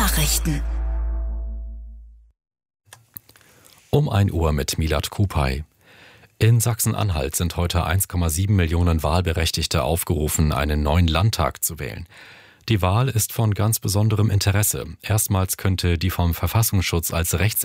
Nachrichten. Um 1 Uhr mit Milad Kupay. In Sachsen-Anhalt sind heute 1,7 Millionen Wahlberechtigte aufgerufen, einen neuen Landtag zu wählen. Die Wahl ist von ganz besonderem Interesse. Erstmals könnte die vom Verfassungsschutz als